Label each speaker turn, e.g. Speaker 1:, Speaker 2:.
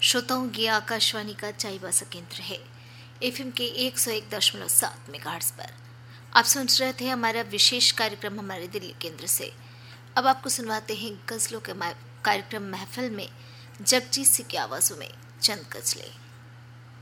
Speaker 1: श्रोताओं, ये आकाशवाणी का चाईबासा केंद्र है। एफएम के 101.7 मेगाहर्ट्ज पर आप सुन रहे थे हमारा विशेष कार्यक्रम हमारे दिल्ली केंद्र से। अब आपको सुनवाते हैं गजलों के कार्यक्रम महफिल में जगजीत सिंह की आवाजों में चंद गजलें।